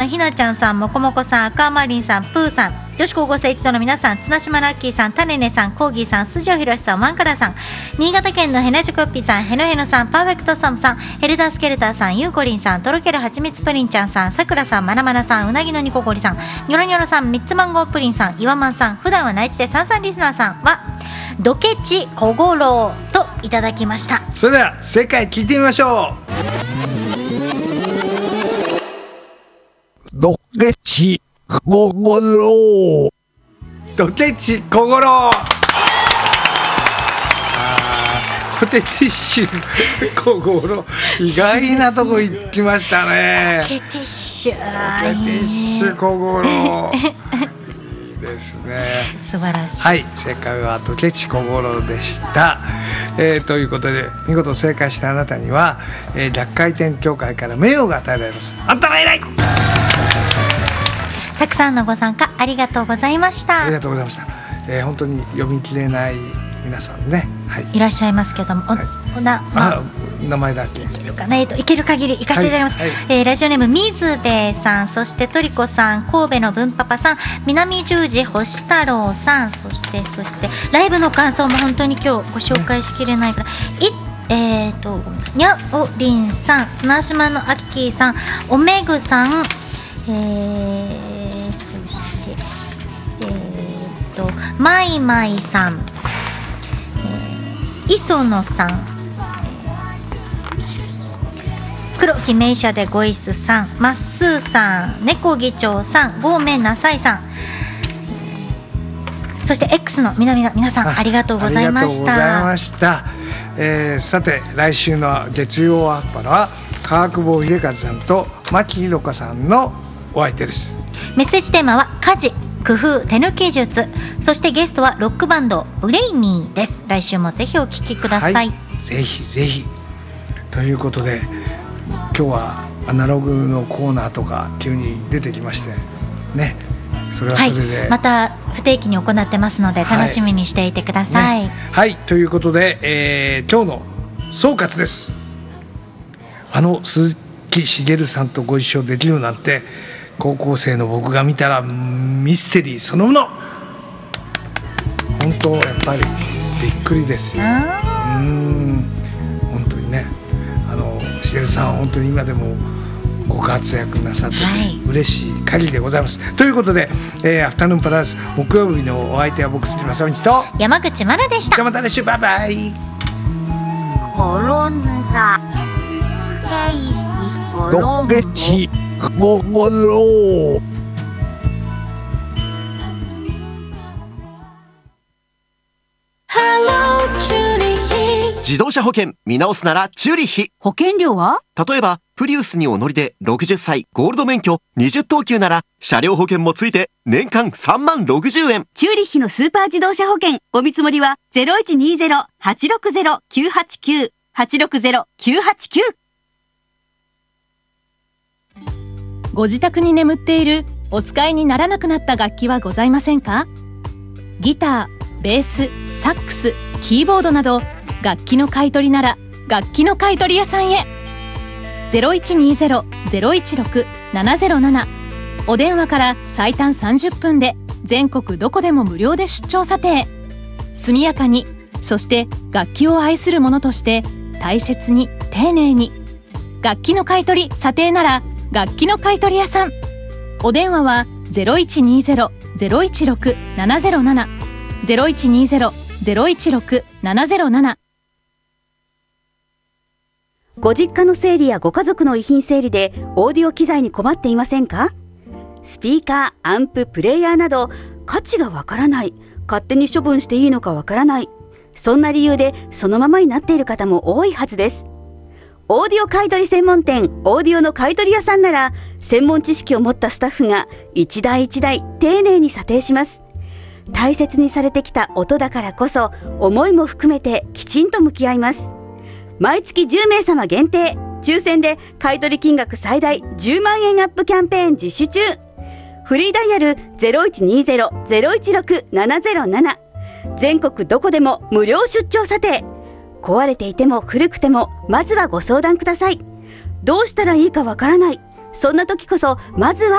ひなちゃんさん、もこもこさん、アクアマリンさん、プーさん、女子高校生一同の皆さん、綱島ラッキーさん、タネネさん、コーギーさん、筋尾ひろしさん、ワンカラさん、新潟県のヘナチョコッピーさん、ヘノヘノさん、パーフェクトサムさん、ヘルダースケルターさん、ユーコリンさん、とろけるはちみつプリンちゃんさん、さくらさん、まなまなさん、うなぎのにこごりさん、ニョロニョロさん、ミッツマンゴープリンさん、いわまんさん、普段は内地でさんさんリスナーさんはドケチ小五郎といただきました。 それでは正解聞いてみましょう。 ドケチ小五郎。 ドケチ小五郎。ポテティッシュ小五郎、意外なとこ行きましたね。 ポテティッシュ、 ポテティッシュ小五郎ですね。 素晴らしい。 はい、正解はドケチ小五郎でした。ということで見事正解したあなたには、逆回転協会から名誉が与えられます。あんたは偉い。 たくさんのご参加ありがとうございました。 ありがとうございました。本当に読み切れない皆さんね、はい、 いらっしゃいますけども、はい、 名前だけいけるかな、いける限り行かせていただきます。はいはい、ラジオネーム水兵さん、そしてトリコさん、神戸の文パパさん、南十字星太郎さん、そしてライブの感想も本当に今日ご紹介しきれないから、にゃおりんさん、綱島のアッキーさん、おめぐさん、そしてまいまいさん、磯野さん、黒木名車でごいすさん、まっすーさん、猫議長さん、ごめんなさいさん、そして X の皆さんありがとうございました。 ありがとうございました。さて来週の月曜アッパラは川久保秀和さんと牧ひろかさんのお相手です。 メッセージテーマは家事工夫手抜き術、そしてゲストはロックバンドブレイミーです。来週もぜひお聞きください。はい、 ぜひぜひということで、今日はアナログのコーナーとか急に出てきましてね、それはそれで、 はい、また不定期に行ってますので楽しみにしていてください。 はい、ということで、今日の総括です。鈴木茂さんとご一緒できるなんて、高校生の僕が見たらミステリーそのもの。本当やっぱりびっくりですよ。本当にね、茂さん本当に今でもご活躍なさってて、嬉しい限りでございます。ということで、アフタヌーンパラダイス木曜日のお相手は僕杉村正道と山口真奈でした。 じゃあまた来週、バイバイ。 ドケチ小五郎。 自動車保険見直すならチューリッヒ。 保険料は？ 例えばプリウスにお乗りで60歳ゴールド免許20等級なら車両保険もついて年間3万60円。 チューリッヒのスーパー自動車保険お見積もりは 0120-860-989 860-989。 ご自宅に眠っているお使いにならなくなった楽器はございませんか？ギター、ベース、サックス、キーボードなど楽器の買い取りなら楽器の買い取り屋さんへ。 0120-016-707 お電話から最短30分で全国どこでも無料で出張査定。速やかに、そして楽器を愛する者として大切に丁寧に。楽器の買い取り査定なら楽器の買い取り屋さん。お電話は 0120-016-707 0120-016-707。 ご実家の整理やご家族の遺品整理でオーディオ機材に困っていませんか？スピーカー、アンプ、プレイヤーなど価値がわからない、勝手に処分していいのかわからない、そんな理由でそのままになっている方も多いはずです。オーディオ買取専門店オーディオの買取屋さんなら、専門知識を持ったスタッフが一台一台丁寧に査定します。大切にされてきた音だからこそ、思いも含めてきちんと向き合います。毎月10名様限定、抽選で買取金額最大10万円アップキャンペーン実施中。フリーダイヤル 0120-016-707。全国どこでも無料出張査定。壊れていても古くても、まずはご相談ください。どうしたらいいかわからない、そんな時こそまずは